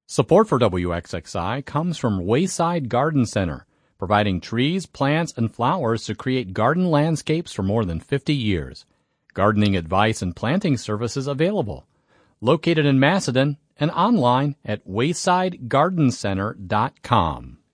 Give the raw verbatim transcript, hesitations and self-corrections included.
Support for W X X I comes from Wayside Garden Center, providing trees, plants, and flowers to create garden landscapes for more than fifty years. Gardening advice and planting services available. Located in Macedon and online at wayside garden center dot com.